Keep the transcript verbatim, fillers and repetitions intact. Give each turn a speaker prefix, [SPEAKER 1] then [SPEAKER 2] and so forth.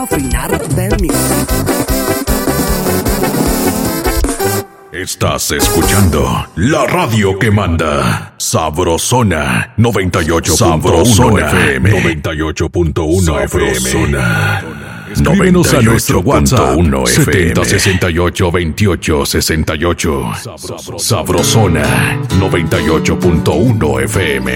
[SPEAKER 1] frenar del mix.
[SPEAKER 2] Estás escuchando la radio que manda. Sabrosona noventa y ocho punto uno F M. noventa y ocho punto uno F M. Sabrosona. Escríbenos a nuestro WhatsApp setenta sesenta y ocho veintiocho sesenta y ocho. Sabrosona noventa y ocho punto uno F M.